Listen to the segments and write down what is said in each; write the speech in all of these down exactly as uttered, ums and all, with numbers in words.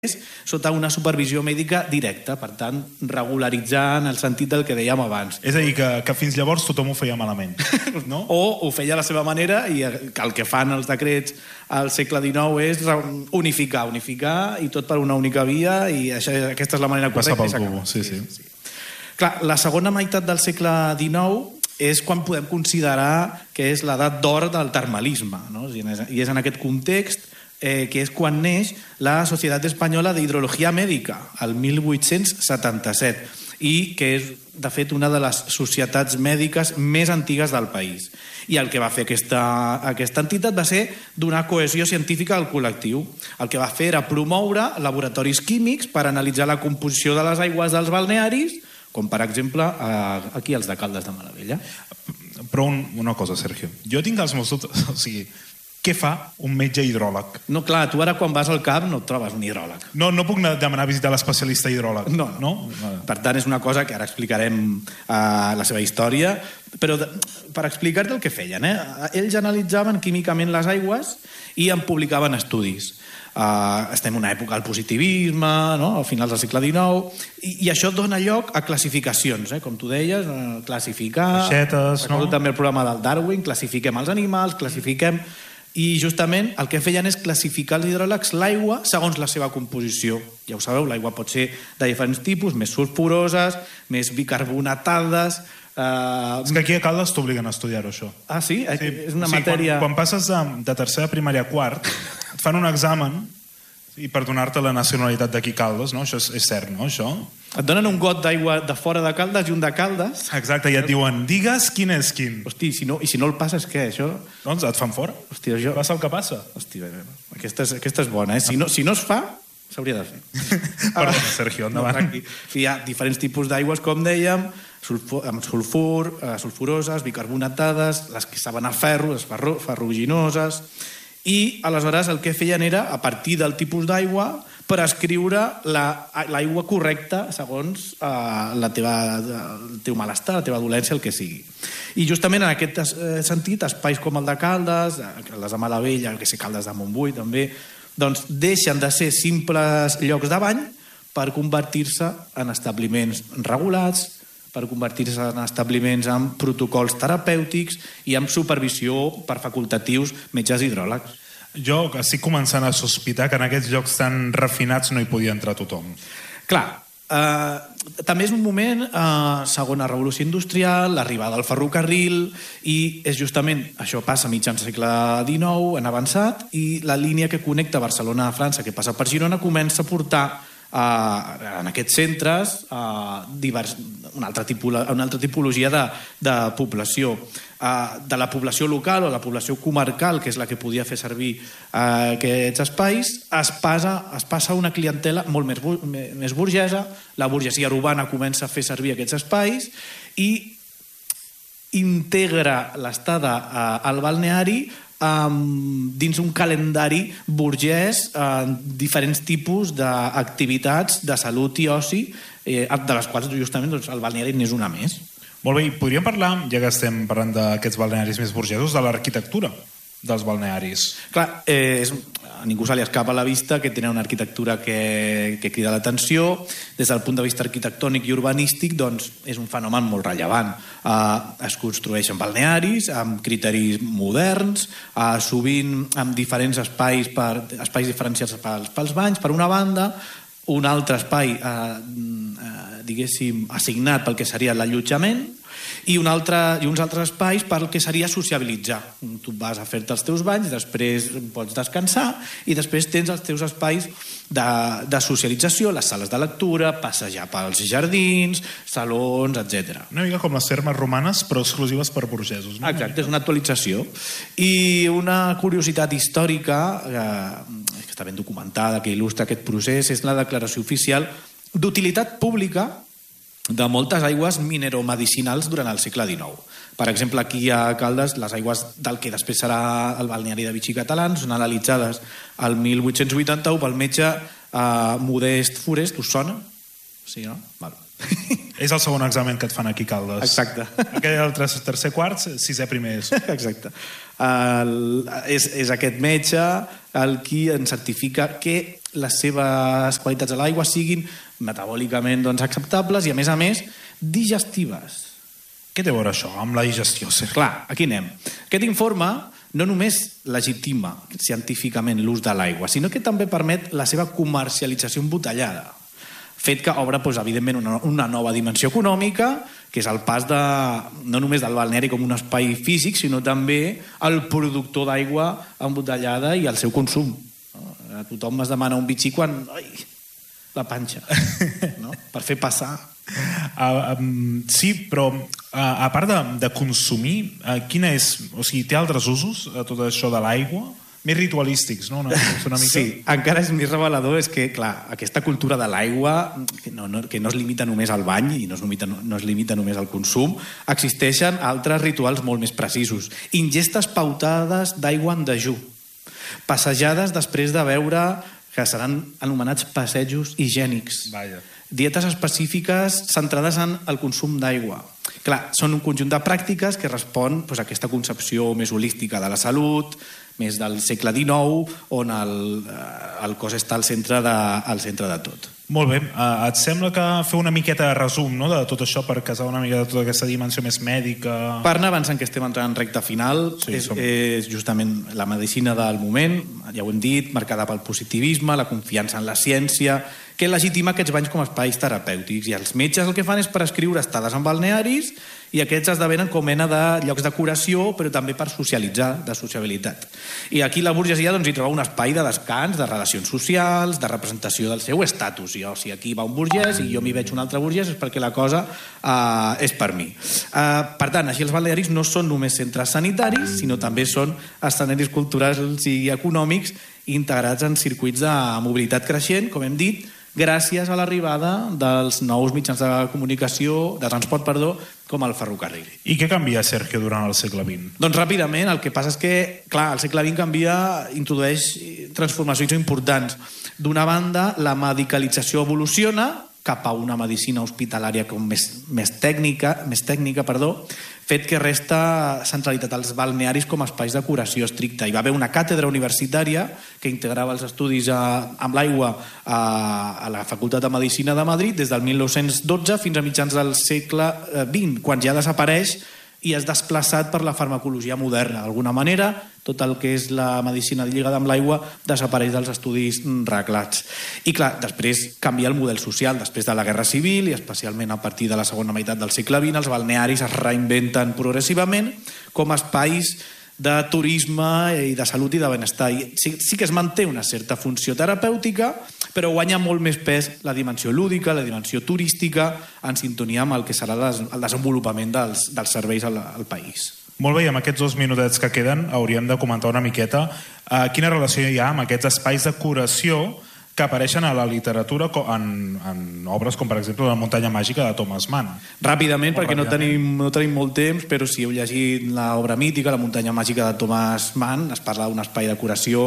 sota una supervisió mèdica directa, per tant, regularitzant el sentit del que dèiem abans. És a dir, que, que fins llavors tothom ho feia malament, no? O ho feia a la seva manera i que el que fan els decrets al segle dinou és unificar, unificar i tot per una única via i això, aquesta és la manera correcta. Passa pel cubo, sí, sí. sí, sí. Clar, la segona meitat del segle dinou és quan podem considerar que és l'edat d'or del termalisme, no? I és en aquest context Eh, que és quan neix la Societat Espanyola d'Hidrologia Mèdica, el mil vuit-cents setanta-set, i que és, de fet, una de les societats mèdiques més antigues del país. I el que va fer aquesta, aquesta entitat va ser donar cohesió científica al col·lectiu. El que va fer era promoure laboratoris químics per analitzar la composició de les aigües dels balnearis, com per exemple aquí els de Caldes de Malavella. Però un, una cosa, Sergio, jo tinc els meus dubtes, o sigui, què fa un metge hidròleg? No, clar, tu ara quan vas al cap no et trobes un hidròleg. No, no puc anar, demanar a visitar l'especialista hidròleg. No, no. no? Per tant, és una cosa que ara explicarem uh, la seva història, però de, per explicar-te el que feien, eh? Ells analitzaven químicament les aigües i en publicaven estudis. Uh, estem en una època del positivisme, no? Al final del segle dinou, i, i això dona lloc a classificacions, eh? Com tu deies, uh, classificar... Aixetes, no? També el programa del Darwin, classifiquem els animals, classifiquem... I justament el que feien és classificar els hidròlegs l'aigua segons la seva composició. Ja ho sabeu, l'aigua pot ser de diferents tipus, més sulfuroses, més bicarbonatades... Uh... És que aquí a Caldes t'obliguen a estudiar-ho, això. Ah, sí? sí. És una sí, matèria... Quan, quan passes de, de tercera primària a quart, et fan un examen i per donar-te la nacionalitat d'aquí Caldes, no? Això és, és cert, no, això? Et donen un got d'aigua de fora de Caldes i un de Caldes. Exacte, i et diuen, digues quin és quin. Hosti, si no, i si no el passes, què, això? Doncs et fan fora. Hosti, això... Passa el que passa. Hosti, aquesta és, aquesta és bona, eh? Si no, si no es fa, s'hauria de fer. Perdó, Sergio, endavant. No, hi ha diferents tipus d'aigües, com dèiem, sulfur, amb sulfur, eh, sulfuroses, bicarbonatades, les que saben a ferro, les ferro, ferruginoses... I aleshores el que feien era, a partir del tipus d'aigua, per escriure l'aigua correcta segons eh, la teva, el teu malestar, la teva dolència, el que sigui. I justament en aquest sentit, espais com el de Caldes, les de Malavella, el que sé, Caldes de Montbui també, doncs deixen de ser simples llocs de bany per convertir-se en establiments regulats, per convertir-se en establiments amb protocols terapèutics i amb supervisió per facultatius metges hidròlegs. Jo estic començant a sospitar que en aquests llocs tan refinats no hi podia entrar tothom. Clar, eh, també és un moment, eh, segona revolució industrial, l'arribada del ferrocarril, i és justament, això passa a mitjans segle dinou, en avançat, i la línia que connecta Barcelona a França, que passa per Girona, comença a portar Uh, en aquests centres uh, divers, una, altra tipolo, una altra tipologia de, de població uh, de la població local o la població comarcal, que és la que podia fer servir uh, aquests espais, es passa, es passa a una clientela molt més, més burgesa. La burgesia urbana comença a fer servir aquests espais i integra l'estada uh, al balneari Um, dins un calendari burgès uh, diferents tipus d'activitats de salut i oci, eh, de les quals justament doncs, el balneari n'és una més. Molt bé, i podríem parlar, ja que estem parlant d'aquests balnearis més burgesos, de l'arquitectura dels balnearis. Clar, eh, és, a ningú se li escapa a la vista que tenen una arquitectura que, que crida l'atenció. Des del punt de vista arquitectònic i urbanístic, doncs, és un fenomen molt rellevant. Eh, es construeixen balnearis amb criteris moderns, eh, sovint amb diferents espais, per, espais diferenciats pels, pels banys, per una banda, un altre espai eh, eh, diguéssim assignat pel que seria l'allotjament, i, un altre, i uns altres espais per que seria sociabilitzar. Tu vas a fer-te els teus banys, després pots descansar i després tens els teus espais de, de socialització, les sales de lectura, passejar pels jardins, salons, etcètera. Una mica com les termes romanes, però exclusives per burgesos. No? Exacte, és una actualització. I una curiositat històrica eh, que està ben documentada, que il·lustra aquest procés, és la declaració oficial d'utilitat pública de moltes aigües mineromedicinals durant el segle dinou. Per exemple, aquí a Caldes, les aigües del que després serà el balneari de Vichy Catalans són analitzades al mil vuit-cents vuitanta-u pel metge eh, Modest Forest. Us sona? Sí, no? Val. És el segon examen que et fan aquí a Caldes. Exacte. Aquell el tercer quart, sisè primer és. Exacte. El, és, és aquest metge el qui ens certifica que les seves qualitats de l'aigua siguin metabòlicament doncs, acceptables i, a més a més, digestives. Què té a veure això amb la digestió, Sergi? Clar, aquí anem. Aquest informe no només legitima científicament l'ús de l'aigua, sinó que també permet la seva comercialització embotellada, fet que obre, doncs, evidentment, una, una nova dimensió econòmica, que és el pas de, no només del balneari com un espai físic, sinó també el productor d'aigua embotellada i el seu consum. A tothom es demana un bitxí quan... Ai, la panxa, no? Per fer passar. Uh, um, sí, però uh, a part de, de consumir, uh, quina és... O sigui, té altres usos, uh, tot això de l'aigua? Més ritualístics, no? Una, una mica... Sí, encara és més revelador, és que, clar, aquesta cultura de l'aigua, que no, no, que no es limita només al bany i no es, limita, no es limita només al consum, existeixen altres rituals molt més precisos. Ingestes pautades d'aigua en dejú, passejades després de beure, que seran anomenats passejos higiènics. Vaja. Dietes específiques centrades en el consum d'aigua. Clar, són un conjunt de pràctiques que respon doncs, a aquesta concepció més holística de la salut, més del segle dinou, on el, el cos està al centre de, al centre de tot. Molt bé. Uh, et sembla que fer una miqueta de resum, no?, de tot això per casar una mica de tota aquesta dimensió més mèdica... Per anar avançant, que estem entrant en recta final, sí, és, som... és justament la medicina del moment, ja ho hem dit, marcada pel positivisme, la confiança en la ciència, que legitima aquests banys com a espais terapèutics. I els metges el que fan és prescriure estades en balnearis i aquests esdevenen com mena de llocs de curació, però també per socialitzar, de sociabilitat. I aquí la burgesia doncs, hi troba un espai de descans, de relacions socials, de representació del seu estatus. Jo, si aquí va un burgès i jo m'hi veig un altre burgès, és perquè la cosa uh, és per mi. Uh, per tant, així els balnearis no són només centres sanitaris, sinó també són escenaris culturals i econòmics integrats en circuits de mobilitat creixent, com hem dit, gràcies a l'arribada dels nous mitjans de comunicació, de transport, perdó, com el ferrocarril. I què canvia, Sergio, durant el segle vint? Doncs ràpidament, el que passa és que, clar, el segle vint canvia, introdueix transformacions importants. D'una banda, la medicalització evoluciona cap a una medicina hospitalària com més, més tècnica, més tècnica, perdó, fet que resta centralitat als balnearis com a espais de curació estricta. Hi va haver una càtedra universitària que integrava els estudis a, amb l'aigua a, a la Facultat de Medicina de Madrid des del mil nou-cents dotze fins a mitjans del segle vint, quan ja desapareix i és desplaçat per la farmacologia moderna. D'alguna manera, tot el que és la medicina lligada amb l'aigua desapareix dels estudis reglats. I clar, després canvia el model social. Després de la Guerra Civil, i especialment a partir de la segona meitat del segle vint, els balnearis es reinventen progressivament com a espais de turisme i de salut i de benestar. I sí, sí que es manté una certa funció terapèutica, però guanya molt més pes la dimensió lúdica, la dimensió turística, en sintonia amb el que serà les, el desenvolupament dels, dels serveis al, al país. Molt bé, i amb aquests dos minutets que queden hauríem de comentar una miqueta uh, quina relació hi ha amb aquests espais de curació que apareixen a la literatura en, en obres com, per exemple, La muntanya màgica de Thomas Mann. Ràpidament, perquè no tenim, no tenim molt temps, però si heu llegit l'obra mítica, La muntanya màgica de Thomas Mann, es parla d'un espai de curació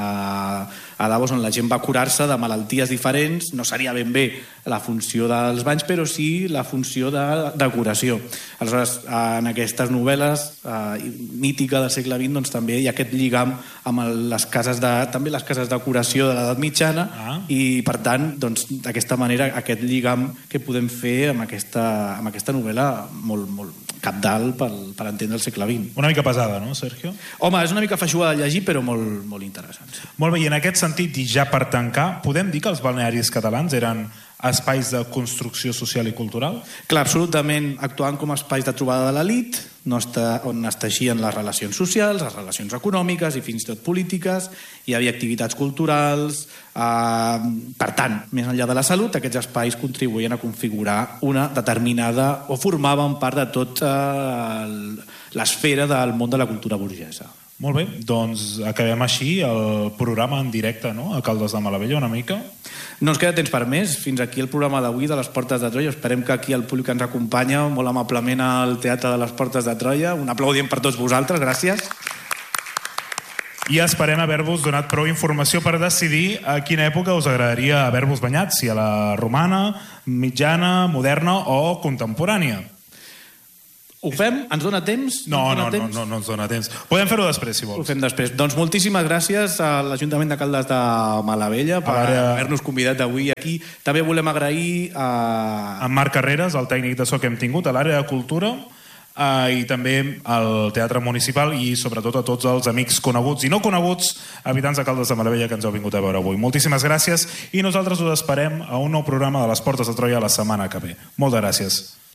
a, a Davos on la gent va curar-se de malalties diferents. No seria ben bé la funció dels banys, però sí la funció de, de curació. Aleshores, en aquestes novel·les eh, mítica del segle vint, doncs, també hi ha aquest lligam amb les cases de, també les cases de curació de l'edat mitjana, ah. i per tant, doncs, d'aquesta manera, aquest lligam que podem fer amb aquesta, amb aquesta novel·la molt, molt cabdal per, per entendre el segle vint. Una mica pesada, no, Sergio? Home, és una mica feixuga de llegir, però molt, molt interessant. Molt bé, i en aquest sentit, i ja per tancar, podem dir que els balnearis catalans eren espais de construcció social i cultural? Clar, absolutament, actuant com a espais de trobada de l'elit, no està, on es teixien les relacions socials, les relacions econòmiques i fins i tot polítiques, hi havia activitats culturals, eh, per tant, més enllà de la salut, aquests espais contribuïen a configurar una determinada, o formaven part de tota eh, l'esfera del món de la cultura burgesa. Molt bé, doncs acabem així el programa en directe, no?, a Caldes de Malavella, una mica. No ens queda temps per més. Fins aquí el programa d'avui de les Portes de Troia. Esperem que aquí el públic ens acompanya molt amablement al Teatre de les Portes de Troia. Un aplaudiment per tots vosaltres, gràcies. I esperem haver-vos donat prou informació per decidir a quina època us agradaria haver-vos banyat, si a la romana, mitjana, moderna o contemporània. Ho fem? Ens dona temps? No, ens dona no, temps? no, no, no ens dona temps. Podem fer-ho després, si vols. Ho fem després. Doncs moltíssimes gràcies a l'Ajuntament de Caldes de Malavella per haver-nos convidat avui aquí. També volem agrair a... En Marc Carreras, el tècnic de so que hem tingut, a l'àrea de cultura, eh, i també al Teatre Municipal i sobretot a tots els amics coneguts i no coneguts, habitants de Caldes de Malavella que ens heu vingut a veure avui. Moltíssimes gràcies i nosaltres us esperem a un nou programa de les Portes de Troia la setmana que ve. Moltes gràcies.